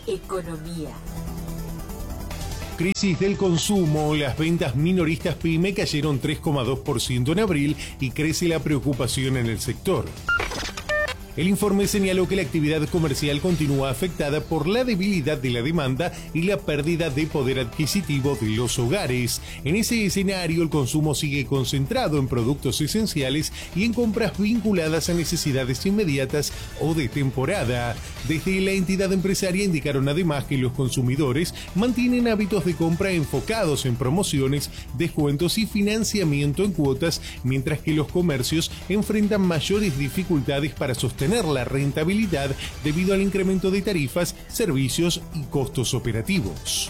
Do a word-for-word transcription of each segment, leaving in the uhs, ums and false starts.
Economía. Crisis del consumo, las ventas minoristas PYME cayeron tres coma dos por ciento en abril y crece la preocupación en el sector. El informe señaló que la actividad comercial continúa afectada por la debilidad de la demanda y la pérdida de poder adquisitivo de los hogares. En ese escenario, el consumo sigue concentrado en productos esenciales y en compras vinculadas a necesidades inmediatas o de temporada. Desde la entidad empresaria indicaron además que los consumidores mantienen hábitos de compra enfocados en promociones, descuentos y financiamiento en cuotas, mientras que los comercios enfrentan mayores dificultades para sostener la rentabilidad debido al incremento de tarifas, servicios y costos operativos.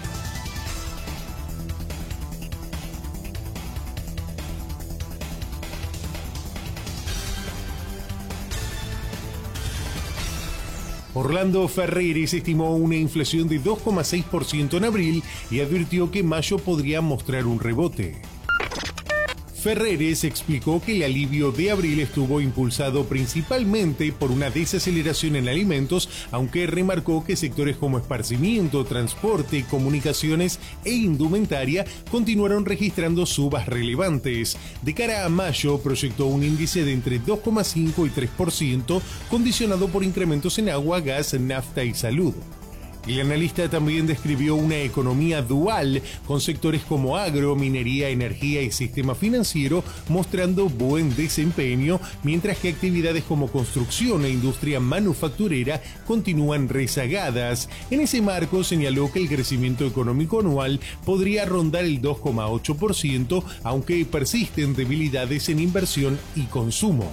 Orlando Ferreres estimó una inflación de dos coma seis por ciento en abril y advirtió que mayo podría mostrar un rebote. Ferreres explicó que el alivio de abril estuvo impulsado principalmente por una desaceleración en alimentos, aunque remarcó que sectores como esparcimiento, transporte, comunicaciones e indumentaria continuaron registrando subas relevantes. De cara a mayo, proyectó un índice de entre dos coma cinco y tres por ciento, condicionado por incrementos en agua, gas, nafta y salud. El analista también describió una economía dual, con sectores como agro, minería, energía y sistema financiero mostrando buen desempeño, mientras que actividades como construcción e industria manufacturera continúan rezagadas. En ese marco señaló que el crecimiento económico anual podría rondar el dos coma ocho por ciento, aunque persisten debilidades en inversión y consumo.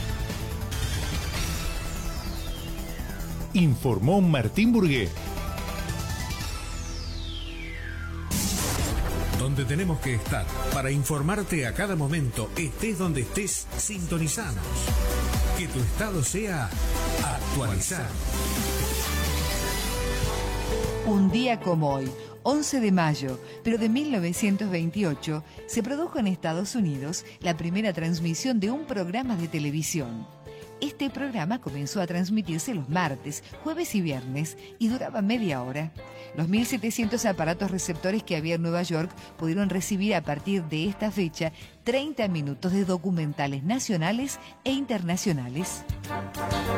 Informó Martín Burgué. Donde tenemos que estar para informarte a cada momento, estés donde estés, sintonizanos. Que tu estado sea actualizado. Un día como hoy, once de mayo, pero de mil novecientos veintiocho, se produjo en Estados Unidos la primera transmisión de un programa de televisión. Este programa comenzó a transmitirse los martes, jueves y viernes y duraba media hora. Los mil setecientos aparatos receptores que había en Nueva York pudieron recibir a partir de esta fecha treinta minutos de documentales nacionales e internacionales.